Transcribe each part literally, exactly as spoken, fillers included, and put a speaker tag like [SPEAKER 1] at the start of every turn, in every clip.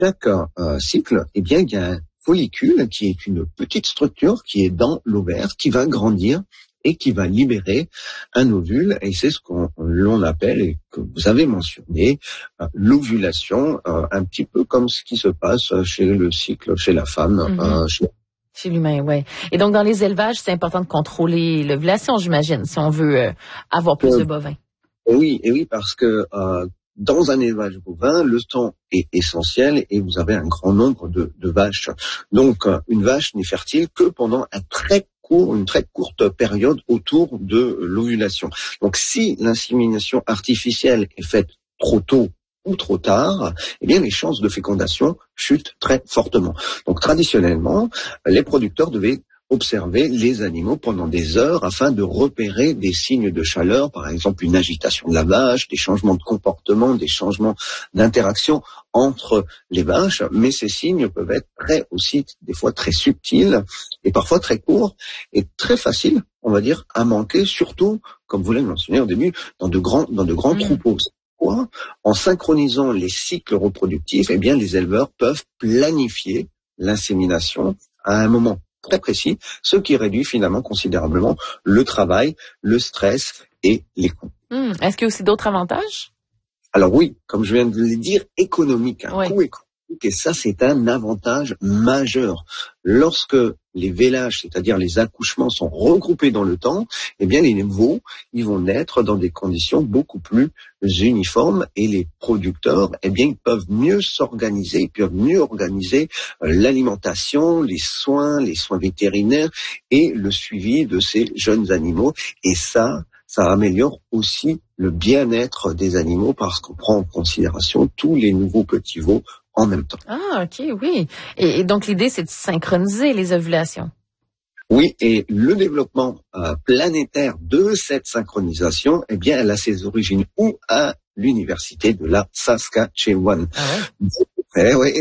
[SPEAKER 1] chaque euh, cycle, eh bien, il y a un follicule qui est une petite structure qui est dans l'ovaire, qui va grandir et qui va libérer un ovule, et c'est ce qu'on l'on appelle, et que vous avez mentionné, euh, l'ovulation, euh, un petit peu comme ce qui se passe chez le cycle, chez la femme.
[SPEAKER 2] Mm-hmm.
[SPEAKER 1] euh, chez...
[SPEAKER 2] Chez l'humain, oui. Et donc, dans les élevages, c'est important de contrôler l'ovulation, j'imagine, si on veut euh, avoir plus euh, de bovins.
[SPEAKER 1] Oui, et oui, parce que euh, dans un élevage bovin, le temps est essentiel et vous avez un grand nombre de, de vaches. Donc, euh, une vache n'est fertile que pendant un très court, une très courte période autour de l'ovulation. Donc, si l'insémination artificielle est faite trop tôt ou trop tard, eh bien, les chances de fécondation chutent très fortement. Donc, traditionnellement, les producteurs devaient observer les animaux pendant des heures afin de repérer des signes de chaleur, par exemple une agitation de la vache, des changements de comportement, des changements d'interaction entre les vaches, mais ces signes peuvent être très aussi des fois très subtils et parfois très courts et très faciles, on va dire, à manquer, surtout, comme vous l'avez mentionné au début, dans de grands dans de grands mmh. troupeaux. En synchronisant les cycles reproductifs, eh bien les éleveurs peuvent planifier l'insémination à un moment très précis, ce qui réduit finalement considérablement le travail, le stress et les coûts.
[SPEAKER 2] Mmh. Est-ce qu'il y a aussi d'autres avantages?
[SPEAKER 1] Alors oui, comme je viens de le dire, économique, un
[SPEAKER 2] oui.
[SPEAKER 1] coût économique, et ça c'est un avantage majeur. Lorsque les vélages, c'est-à-dire les accouchements, sont regroupés dans le temps, eh bien les veaux, ils vont naître dans des conditions beaucoup plus uniformes et les producteurs, eh bien ils peuvent mieux s'organiser, ils peuvent mieux organiser euh, l'alimentation, les soins, les soins vétérinaires et le suivi de ces jeunes animaux. Et ça, ça améliore aussi le bien-être des animaux parce qu'on prend en considération tous les nouveaux petits veaux en même temps.
[SPEAKER 2] Ah, ok, oui. Et, et donc, l'idée, c'est de synchroniser les ovulations.
[SPEAKER 1] Oui, et le développement euh, planétaire de cette synchronisation, eh bien, elle a ses origines où? À l'université de la Saskatchewan.
[SPEAKER 2] Ah
[SPEAKER 1] ouais? Eh oui,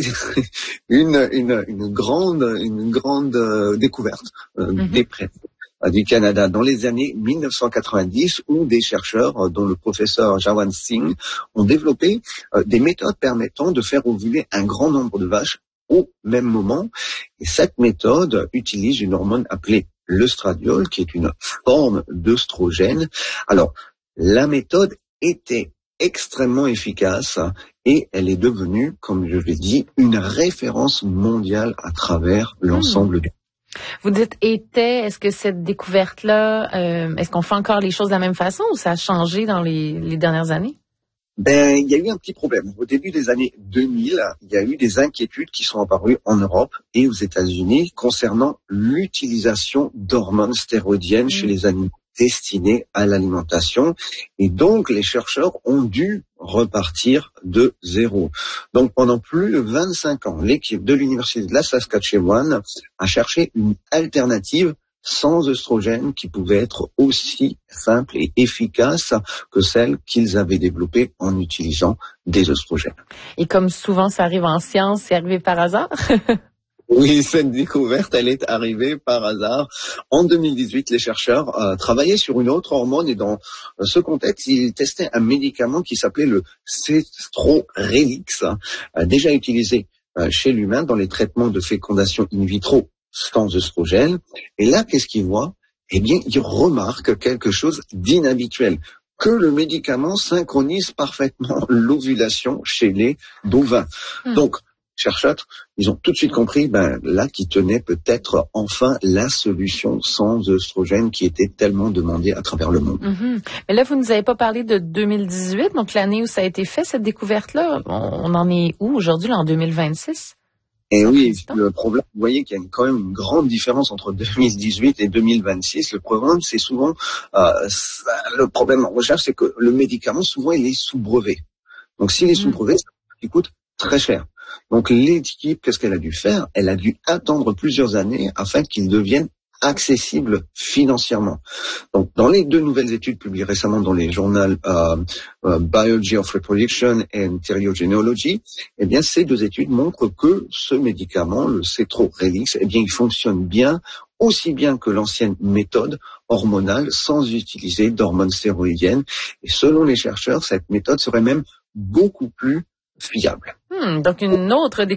[SPEAKER 1] une, une, une grande, une grande euh, découverte euh, mm-hmm. des prêts du Canada dans les années mille neuf cent quatre-vingt-dix, où des chercheurs, dont le professeur Jawan Singh, ont développé euh, des méthodes permettant de faire ovuler un grand nombre de vaches au même moment. Et cette méthode utilise une hormone appelée l'œstradiol, qui est une forme d'œstrogène. Alors, la méthode était extrêmement efficace et elle est devenue, comme je l'ai dit, une référence mondiale à travers l'ensemble mmh. du
[SPEAKER 2] Vous dites était, est-ce que cette découverte-là, euh, est-ce qu'on fait encore les choses de la même façon ou ça a changé dans les, les dernières années?
[SPEAKER 1] Ben, il y a eu un petit problème. Au début des années deux mille, il y a eu des inquiétudes qui sont apparues en Europe et aux États-Unis concernant l'utilisation d'hormones stéroïdiennes mmh. chez les animaux destinés à l'alimentation. Et donc, les chercheurs ont dû repartir de zéro. Donc, pendant plus de vingt-cinq ans, l'équipe de l'Université de la Saskatchewan a cherché une alternative sans œstrogène qui pouvait être aussi simple et efficace que celle qu'ils avaient développée en utilisant des œstrogènes.
[SPEAKER 2] Et comme souvent ça arrive en science, c'est arrivé par hasard?
[SPEAKER 1] Oui, cette découverte, elle est arrivée par hasard. En deux mille dix-huit, les chercheurs euh, travaillaient sur une autre hormone et dans euh, ce contexte, ils testaient un médicament qui s'appelait le Cestrorelix, euh, déjà utilisé euh, chez l'humain dans les traitements de fécondation in vitro sans œstrogène. Et là, qu'est-ce qu'ils voient? Eh bien, ils remarquent quelque chose d'inhabituel, que le médicament synchronise parfaitement l'ovulation chez les bovins. Mmh. Donc, chercheurs, ils ont tout de suite compris, ben, là, qui tenait peut-être enfin la solution sans œstrogène qui était tellement demandée à travers le monde.
[SPEAKER 2] Mm-hmm. Mais là, vous ne nous avez pas parlé de deux mille dix-huit, donc l'année où ça a été fait, cette découverte-là. On en est où aujourd'hui, là, en deux mille vingt-six?
[SPEAKER 1] Et oui, le problème, vous voyez qu'il y a quand même une grande différence entre deux mille dix-huit et deux mille vingt-six. Le problème, c'est souvent, euh, ça, le problème en recherche, c'est que le médicament, souvent, il est sous brevet. Donc, s'il est sous brevet, ça coûte très cher. Donc, l'équipe, qu'est-ce qu'elle a dû faire? Elle a dû attendre plusieurs années afin qu'il devienne accessible financièrement. Donc, dans les deux nouvelles études publiées récemment dans les journaux euh, euh, Biology of Reproduction and Theriogenealogy, eh bien, ces deux études montrent que ce médicament, le Cestrorelix, eh bien, il fonctionne bien, aussi bien que l'ancienne méthode hormonale, sans utiliser d'hormones stéroïdiennes. Et selon les chercheurs, cette méthode serait même beaucoup plus fiable.
[SPEAKER 2] Hmm, donc, une autre découverte